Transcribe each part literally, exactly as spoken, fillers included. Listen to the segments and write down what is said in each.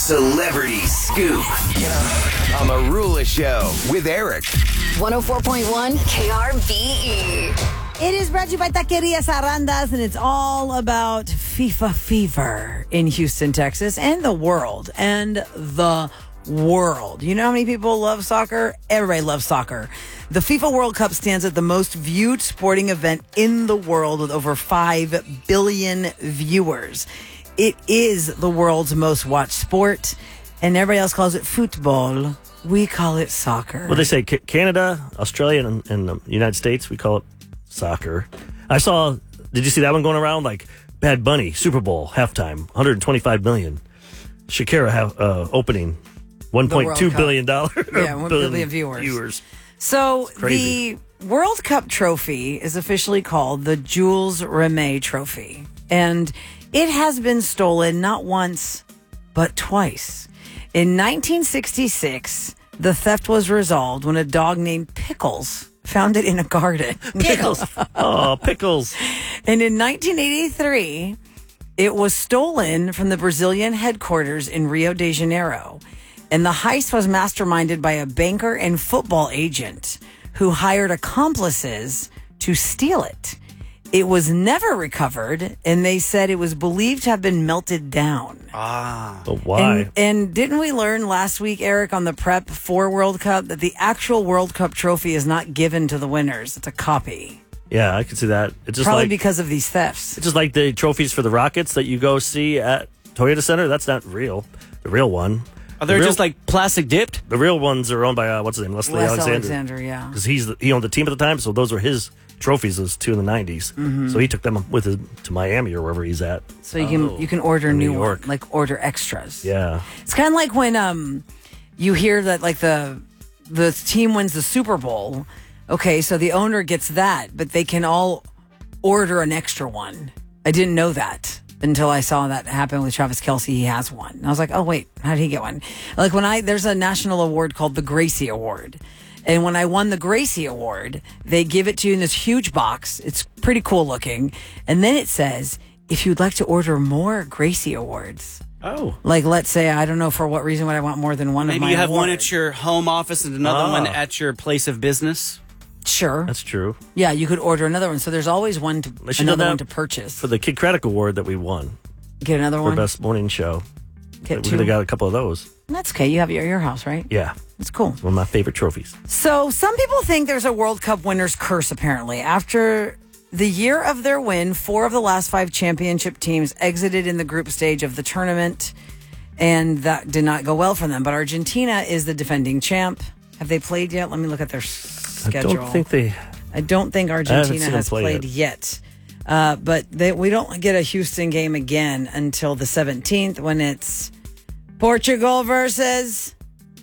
Celebrity Scoop on the Rula Show with Eric. one oh four point one K R V E. It is brought to you by Taqueria Sarandas, and it's all about FIFA fever in Houston, Texas, and the world. And the world. You know how many people love soccer? Everybody loves soccer. The FIFA World Cup stands at the most viewed sporting event in the world with over five billion viewers. It is the world's most watched sport, and everybody else calls it football. We call it soccer. Well, they say C- Canada, Australia, and, and the United States, we call it soccer. I saw, did you see that one going around? Like Bad Bunny, Super Bowl, halftime, one hundred twenty-five million. Shakira have, uh, opening, one point two billion dollars. Yeah, one billion viewers. viewers. So the World Cup trophy is officially called the Jules Rimet Trophy. And it has been stolen not once, but twice. In nineteen sixty-six, the theft was resolved when a dog named Pickles found it in a garden. Pickles. Oh, Pickles. And in nineteen eighty-three, it was stolen from the Brazilian headquarters in Rio de Janeiro. And the heist was masterminded by a banker and football agent who hired accomplices to steal it. It was never recovered, and they said it was believed to have been melted down. Ah. But why? And, and didn't we learn last week, Eric, on the prep for World Cup, that the actual World Cup trophy is not given to the winners? It's a copy. Yeah, I can see that. It's just Probably like, because of these thefts. It's just like the trophies for the Rockets that you go see at Toyota Center. That's not real. The real one. Are they the real, just like plastic dipped? The real ones are owned by, uh, what's his name, Leslie Les Alexander. Alexander, yeah. Because he's the, he owned the team at the time, so those were his trophies, those two in the nineties. Mm-hmm. So he took them with him to Miami or wherever he's at. So you can you can order in new New York. one, like order extras. Yeah. It's kind of like when um you hear that like the the team wins the Super Bowl. Okay, so the owner gets that, but they can all order an extra one. I didn't know that until I saw that happen with Travis Kelce. He has one. And I was like, oh wait, how did he get one? Like when I there's a national award called the Gracie Award. And when I won the Gracie Award, they give it to you in this huge box. It's pretty cool looking. And then it says, if you'd like to order more Gracie Awards. Oh. Like, let's say, I don't know for what reason would I want more than one Maybe of my you have awards. one at your home office and another Ah. one at your place of business. Sure. That's true. Yeah, you could order another one. So there's always one to They should do another that one to purchase. For the Kid Craddock Award that we won Get another for one. Best Morning Show. Get We two. could have got a couple of those. That's okay. You have it at your house, right? Yeah. It's cool. One of my favorite trophies. So some people think there's a World Cup winner's curse, apparently. After the year of their win, four of the last five championship teams exited in the group stage of the tournament, and that did not go well for them. But Argentina is the defending champ. Have they played yet? Let me look at their schedule. I don't think they... I don't think I Argentina haven't seen has them play played yet. yet. Uh, but they, we don't get a Houston game again until the seventeenth when it's Portugal versus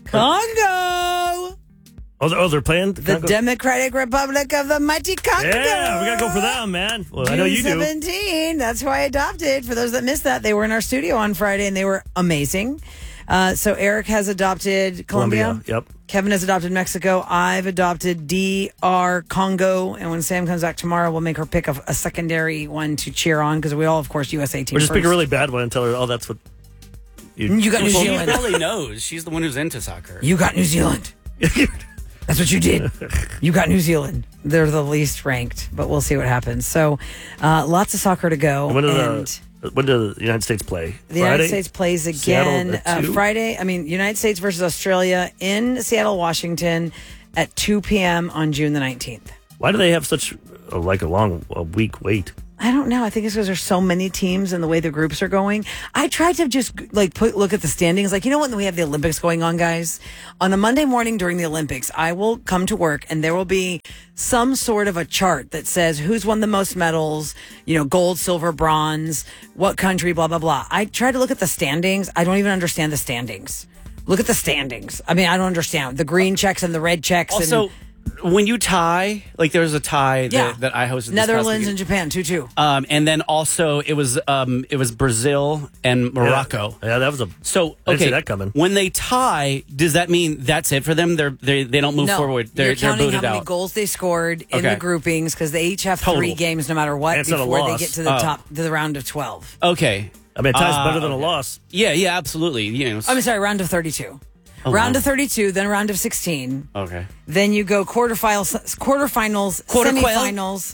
Congo. Oh, they're, oh, they're playing? The Congo? Democratic Republic of the Mighty Congo. Yeah, we got to go for them, man. Well, I know you do. seventeen. That's who I adopted. For those that missed that, they were in our studio on Friday and they were amazing. Uh, so Eric has adopted Colombia. Colombia, yep. Kevin has adopted Mexico. I've adopted D R Congo. And when Sam comes back tomorrow, we'll make her pick a, a secondary one to cheer on because we all, of course, U S A team Or just first. pick a really bad one and tell her, oh, that's what... You, You got New Well, she Zealand. probably knows. She's the one who's into soccer. You got New Zealand. That's what you did. You got New Zealand. They're the least ranked, but we'll see what happens. So, uh, lots of soccer to go. When do and the, when do the United States play? the United States plays again Seattle at uh, two? Friday. I mean, United States versus Australia in Seattle, Washington at two p.m. on June the nineteenth. Why do they have such a, like a long, a week wait? I don't know. I think it's because there's so many teams and the way the groups are going. I tried to just like put look at the standings. Like, you know, when we have the Olympics going on, guys, on a Monday morning during the Olympics, I will come to work and there will be some sort of a chart that says who's won the most medals, you know, gold, silver, bronze, what country, blah, blah, blah. I try to look at the standings. I don't even understand the standings. Look at the standings. I mean, I don't understand the green checks and the red checks. Also, and, when you tie, like there was a tie that, yeah, that I hosted. this past Netherlands weekend. and Japan, two two. Um, and then also it was um, it was Brazil and Morocco. Yeah, yeah that was a... So I didn't okay, see that coming. when they tie, does that mean that's it for them? They're they they don't move no, forward. They're, you're they're counting booted how many out. goals they scored in Okay. the groupings because they each have Total. three games no matter what And it's not a before they loss. get to the Oh. top to the round of twelve. Okay, I mean, a tie's Ah, better than a okay. loss. Yeah, yeah, absolutely. You know, I'm sorry, round of thirty-two. Oh, round wow. of thirty-two, then round of sixteen. okay. Then you go quarterfinals, quarterfinals, Quarter quail? semifinals,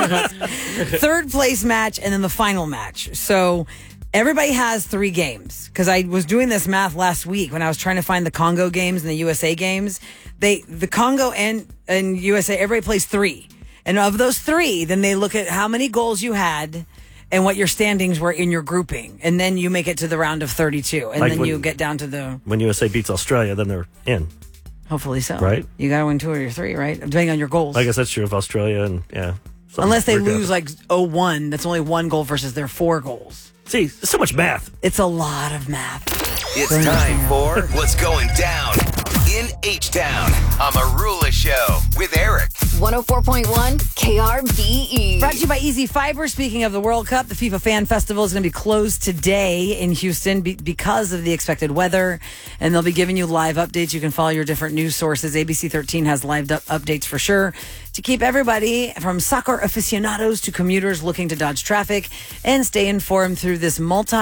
third place match, and then the final match. So everybody has three games. Because I was doing this math last week when I was trying to find the Congo games and the U S A games. They, the Congo and and U S A, everybody plays three, and of those three, then they look at how many goals you had and what your standings were in your grouping, and then you make it to the round of thirty-two, and Like then when- you get down to the. When U S A beats Australia, then they're in. Hopefully so. Right. You got to win two or three, right? Depending on your goals. I guess that's true of Australia and yeah. something Unless they weird to lose happen. like oh one, that's only one goal versus their four goals. See, there's so much math. It's a lot of math. It's time for What's Going Down in H-Town on Marula Show with Eric. one oh four point one K R B E. Brought to you by Easy Fiber. Speaking of the World Cup, the FIFA Fan Festival is going to be closed today in Houston be- because of the expected weather, and they'll be giving you live updates. You can follow your different news sources. A B C thirteen has live up- updates for sure to keep everybody from soccer aficionados to commuters looking to dodge traffic and stay informed through this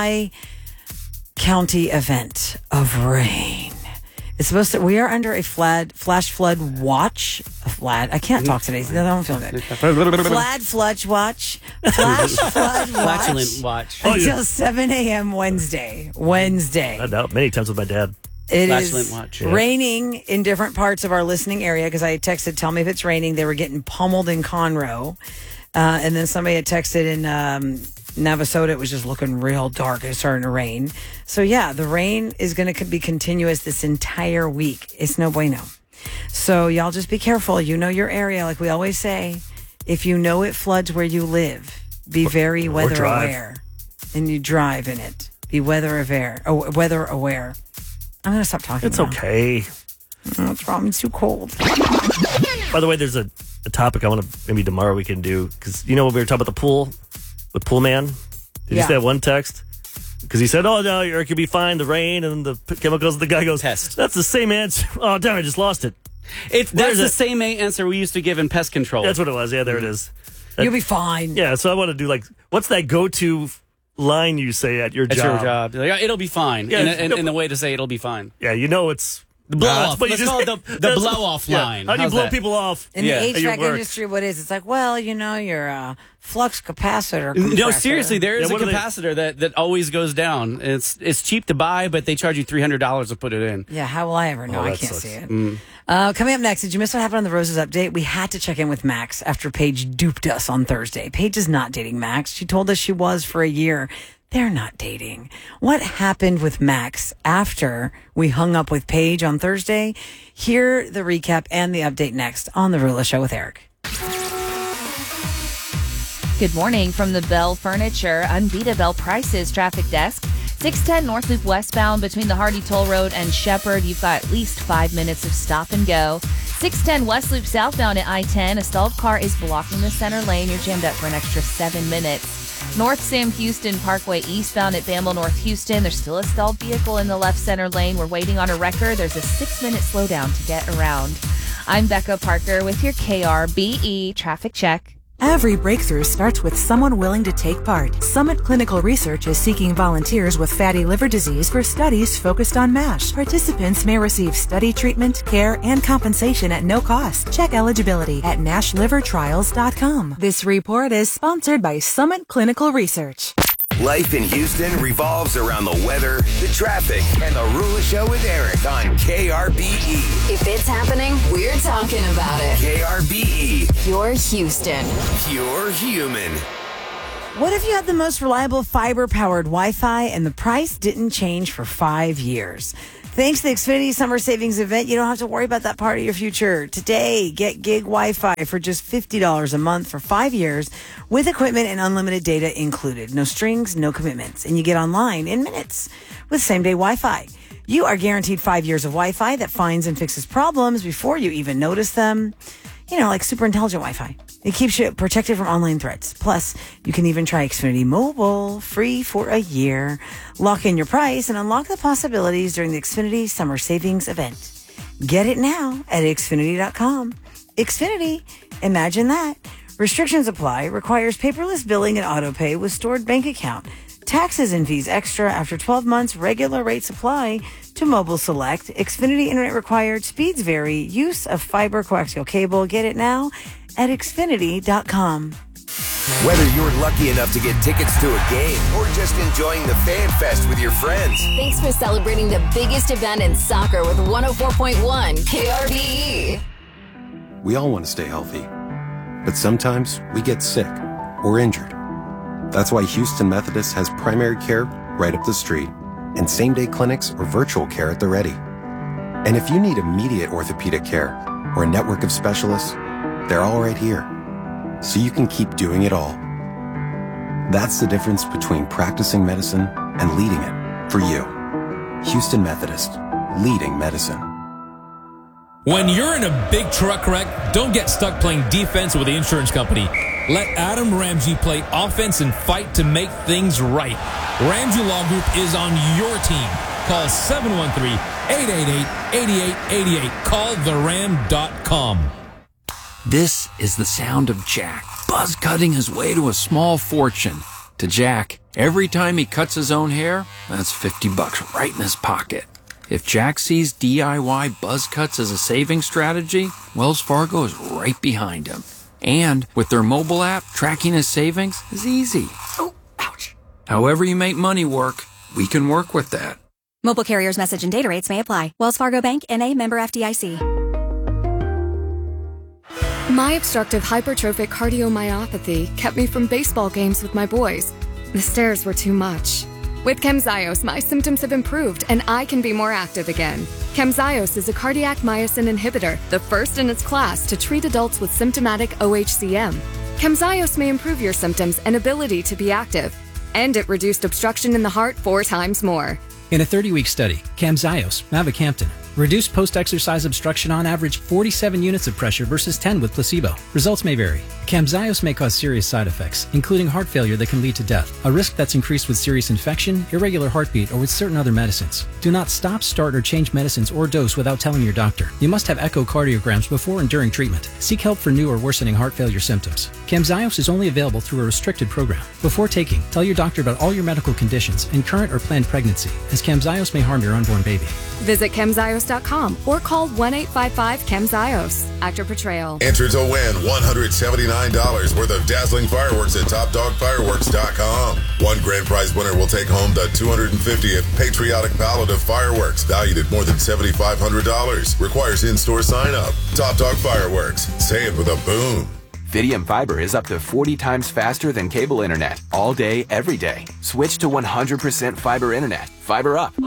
multi-county event of rain. It's supposed to. We are under a flood, flash flood watch. A flood. I can't talk today. I don't feel good. Flood flood watch. Flash flood watch. Flatulent watch. Oh, Until yeah. seven a.m. Wednesday. Wednesday. I doubt many times with my dad. It Flatulent is watch. raining in different parts of our listening area because I texted, tell me if it's raining. They were getting pummeled in Conroe. Uh, and then somebody had texted in um, Navasota. It was just looking real dark. It was starting to rain. So, yeah, the rain is going to be continuous this entire week. It's no bueno. So, y'all just be careful. You know your area, like we always say. If you know it floods where you live, be very weather drive. aware. And you drive in it. Be weather aware. Oh, weather aware. I'm going to stop talking. It's now. okay. Oh, what's wrong? It's too cold. By the way, there's a, a topic I want to maybe tomorrow we can do because you know when we were talking about the pool with Pool Man. Did you Yeah. see that one text? Because he said, "Oh no, Eric, you'll be fine. The rain and the p- chemicals." The guy goes, Test. That's the same answer." Oh damn! I just lost it. It's Where's that's the it? same answer we used to give in pest control. That's what it was. Yeah, there it is. You'll be fine. Yeah, so I want to do like, what's that go-to line you say at your It's job? your job. Like, "Oh, it'll be fine. Yeah, and, it's- and, and the way to say it'll be fine. Yeah, you know it's The blow not, off. but you Let's just- call it the, the that's- blow off yeah. line. How do you How's blow that? people off? In Yeah. the At H V A your C work. industry, what is? It's like, well, you know, your uh, flux capacitor. No, compressor. seriously, there is Yeah, a what are they- capacitor that, that always goes down. It's it's cheap to buy, but they charge you three hundred dollars to put it in. Yeah, how will I ever know? Oh, I that can't sucks. see it. Uh, coming up next, did you miss what happened on the Roses update? We had to check in with Max after Paige duped us on Thursday. Paige is not dating Max. She told us she was for a year. They're not dating. What happened with Max after we hung up with Paige on Thursday? Hear the recap and the update next on The Rula Show with Eric. Good morning from the Bell Furniture Unbeatable Bell Prices traffic desk. six ten North Loop westbound between the Hardy Toll Road and Shepherd. You've got at least five minutes of stop and go. six ten West Loop southbound at I ten. A stalled car is blocking the center lane. You're jammed up for an extra seven minutes. North Sam Houston Parkway eastbound at Bamble North Houston. There's still a stalled vehicle in the left center lane. We're waiting on a wrecker. There's a six-minute slowdown to get around. I'm Becca Parker with your K R B E traffic check. Every breakthrough starts with someone willing to take part. Summit Clinical Research is seeking volunteers with fatty liver disease for studies focused on MASH. Participants may receive study treatment, care, and compensation at no cost. Check eligibility at nash liver trials dot com. This report is sponsored by Summit Clinical Research. Life in Houston revolves around the weather, the traffic, and the Rula Show with Eric on K R B E. If it's happening, we're talking about it. K R B E, You're Houston. pure human. What if you had the most reliable fiber-powered Wi-Fi and the price didn't change for five years? Thanks to the Xfinity Summer Savings Event, you don't have to worry about that part of your future. Today, get gig Wi-Fi for just fifty dollars a month for five years with equipment and unlimited data included. No strings, no commitments. And you get online in minutes with same-day Wi-Fi. You are guaranteed five years of Wi-Fi that finds and fixes problems before you even notice them. You know, like super intelligent Wi-Fi. It keeps you protected from online threats. Plus, you can even try Xfinity Mobile free for a year. Lock in your price and unlock the possibilities during the Xfinity Summer Savings Event. Get it now at Xfinity dot com. Xfinity, imagine that. Restrictions apply. Requires paperless billing and autopay with stored bank account. Taxes and fees extra after twelve months. Regular rates apply to Mobile Select. Xfinity internet required. Speeds vary. Use of fiber coaxial cable. Get it now at Xfinity dot com. Whether you're lucky enough to get tickets to a game or just enjoying the Fan Fest with your friends. Thanks for celebrating the biggest event in soccer with one oh four point one K R B E. We all want to stay healthy, but sometimes we get sick or injured. That's why Houston Methodist has primary care right up the street and same-day clinics or virtual care at the ready. And if you need immediate orthopedic care or a network of specialists, they're all right here, so you can keep doing it all. That's the difference between practicing medicine and leading it for you. Houston Methodist, leading medicine. When you're in a big truck wreck, don't get stuck playing defense with the insurance company. Let Adam Ramsey play offense and fight to make things right. Ramsey Law Group is on your team. Call seven one three, eight eight eight, eight eight eight eight. Call the ram dot com. This is the sound of Jack, buzz cutting his way to a small fortune. To Jack, every time he cuts his own hair, that's fifty bucks right in his pocket. If Jack sees D I Y buzz cuts as a saving strategy, Wells Fargo is right behind him. And with their mobile app, tracking his savings is easy. Oh, ouch. However you make money work, we can work with that. Mobile carriers' message and data rates may apply. Wells Fargo Bank, N A, member F D I C. My obstructive hypertrophic cardiomyopathy kept me from baseball games with my boys. The stairs were too much. With Camzyos, my symptoms have improved and I can be more active again. Camzyos is a cardiac myosin inhibitor, the first in its class to treat adults with symptomatic O H C M. Camzyos may improve your symptoms and ability to be active, and it reduced obstruction in the heart four times more. In a thirty-week study, Camzyos, mavacamten, reduced post-exercise obstruction on average forty-seven units of pressure versus ten with placebo. Results may vary. Camzyos may cause serious side effects, including heart failure that can lead to death, a risk that's increased with serious infection, irregular heartbeat, or with certain other medicines. Do not stop, start, or change medicines or dose without telling your doctor. You must have echocardiograms before and during treatment. Seek help for new or worsening heart failure symptoms. Camzyos is only available through a restricted program. Before taking, tell your doctor about all your medical conditions and current or planned pregnancy, as Camzyos may harm your unborn baby. Visit Camzyos dot com or call one eight five five Camzyos. Actor Portrayal. Enter to win one hundred seventy-nine dollars worth of dazzling fireworks at top dog fireworks dot com. One grand prize winner will take home the two hundred fiftieth Patriotic Pallet of Fireworks, valued at more than seven thousand five hundred dollars. Requires in-store sign-up. Top Dog Fireworks. Say it with a boom. Fidium Fiber is up to forty times faster than cable internet, all day, every day. Switch to one hundred percent fiber internet. Fiber up.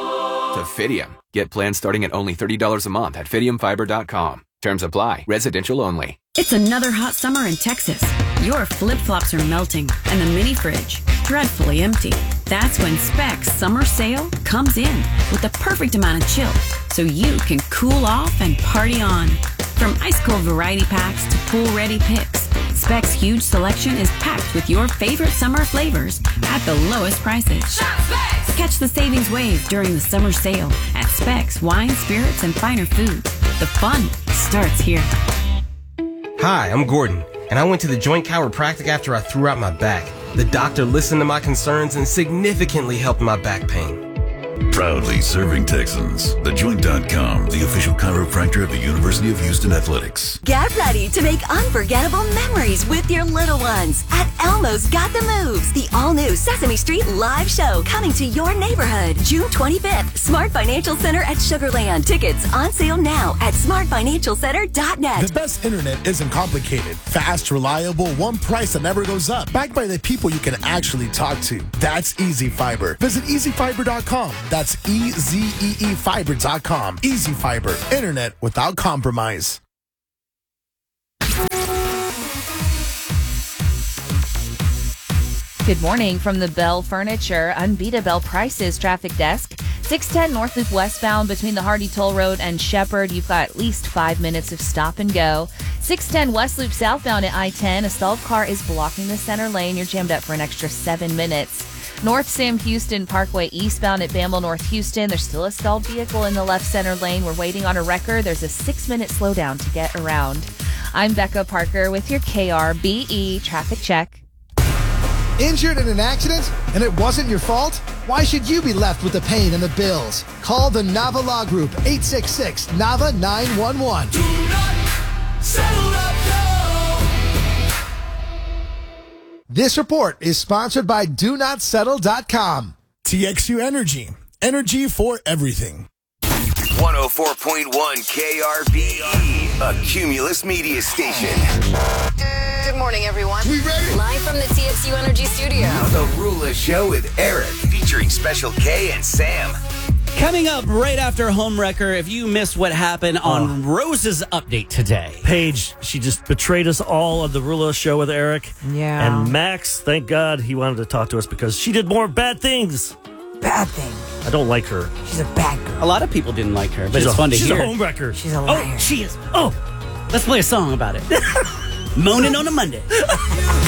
To Fidium. Get plans starting at only thirty dollars a month at fidium fiber dot com. Terms apply. Residential only. It's another hot summer in Texas. Your flip-flops are melting and the mini fridge dreadfully empty. That's when Specs Summer Sale comes in with the perfect amount of chill so you can cool off and party on. From ice-cold variety packs to pool-ready picks, Specs' huge selection is packed with your favorite summer flavors at the lowest prices. Shop Specs! Catch the savings wave during the summer sale at Specs Wine, Spirits, and Finer Foods. The fun starts here. Hi, I'm Gordon, and I went to the Joint Chiropractic after I threw out my back. The doctor listened to my concerns and significantly helped my back pain. Proudly serving Texans. The Joint dot com, the official chiropractor of the University of Houston Athletics. Get ready to make unforgettable memories with your little ones at Elmo's Got the Moves, the all-new Sesame Street live show coming to your neighborhood June twenty-fifth. Smart Financial Center at Sugarland. Tickets on sale now at smart financial center dot net. The best internet isn't complicated. Fast, reliable, one price that never goes up. Backed by the people you can actually talk to. That's Easy Fiber. Visit easy fiber dot com. That's E Z E E fiber dot com. Easy Fiber. Internet without compromise. Good morning from the Bell Furniture Unbeatable Prices traffic desk. six ten North Loop westbound between the Hardy Toll Road and Shepherd. You've got at least five minutes of stop and go. six ten West Loop southbound at I ten. A stalled car is blocking the center lane. You're jammed up for an extra seven minutes. North Sam Houston Parkway eastbound at Bamble North Houston. There's still a stalled vehicle in the left center lane. We're waiting on a wrecker. There's a six-minute slowdown to get around. I'm Becca Parker with your K R B E traffic check. Injured in an accident and it wasn't your fault? Why should you be left with the pain and the bills? Call the Nava Law Group, eight six six, N A V A, nine one one. Do not settle up, no. This report is sponsored by do not settle dot com. T X U Energy. Energy for everything. one oh four point one K R B E, a Cumulus media station. Good morning, everyone. We ready? Live from the T X U Energy Studio. The Rula Show with Eric, featuring Special K and Sam. Coming up right after Homewrecker, if you missed what happened on Oh. Rose's update today. Paige, she just betrayed us all of the Rula Show with Eric. Yeah. And Max, thank God he wanted to talk to us because she did more bad things. Bad thing. I don't like her. She's a bad girl. A lot of people didn't like her, but She's it's a- fun to she's hear. a homewrecker. She's a liar. Oh, she is. Oh, let's play a song about it. Moaning on a Monday.